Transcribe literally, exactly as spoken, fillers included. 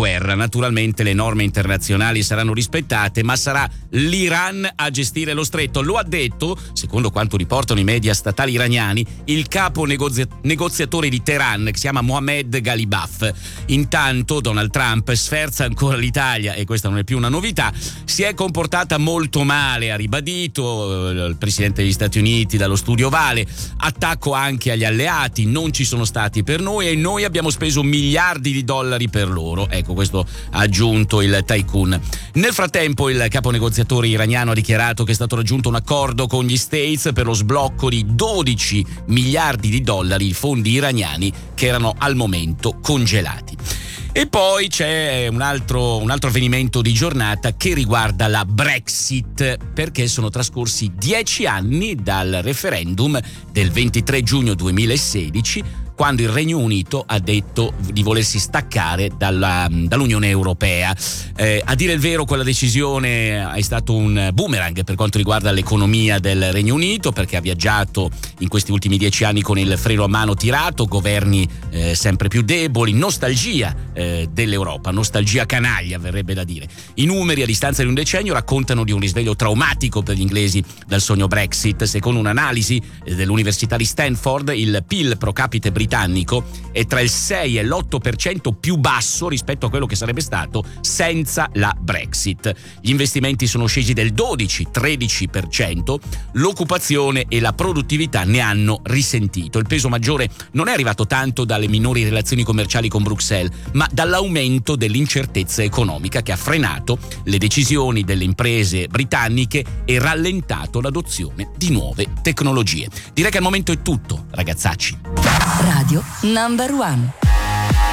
guerra. Naturalmente le norme internazionali saranno rispettate, ma sarà l'Iran a gestire lo stretto. Lo ha detto, secondo quanto riportano i media statali iraniani, il capo negozia- negoziatore di Teheran, che si chiama Mohammed Ghalibaf. Intanto Donald Trump sferza ancora l'Italia, e questa non è più una novità. Si è comportata molto male, ha ribadito eh, il presidente degli Stati Uniti dallo studio Vale. Attacco anche agli alleati, non ci sono stati per noi e noi abbiamo speso miliardi di dollari per loro. Ecco, questo ha aggiunto il tycoon. Nel frattempo il capo negoziatore iraniano ha dichiarato che è stato raggiunto un accordo con gli States per lo sblocco di dodici miliardi di dollari di fondi iraniani che erano al momento congelati. E poi c'è un altro, un altro avvenimento di giornata che riguarda la Brexit, perché sono trascorsi dieci anni dal referendum del ventitré giugno duemilasedici, quando il Regno Unito ha detto di volersi staccare dalla, dall'Unione Europea. Eh, a dire il vero, quella decisione è stato un boomerang per quanto riguarda l'economia del Regno Unito, perché ha viaggiato in questi ultimi dieci anni con il freno a mano tirato, governi eh, sempre più deboli, nostalgia eh, dell'Europa, nostalgia canaglia verrebbe da dire. I numeri a distanza di un decennio raccontano di un risveglio traumatico per gli inglesi dal sogno Brexit. Secondo un'analisi dell'Università di Stanford, il P I L pro capite britannico è tra il sei e l'otto per cento più basso rispetto a quello che sarebbe stato senza la Brexit. Gli investimenti sono scesi del dodici tredici per cento, l'occupazione e la produttività ne hanno risentito. Il peso maggiore non è arrivato tanto dalle minori relazioni commerciali con Bruxelles, ma dall'aumento dell'incertezza economica che ha frenato le decisioni delle imprese britanniche e rallentato l'adozione di nuove tecnologie. Direi che al momento è tutto, ragazzacci. Radio Number One.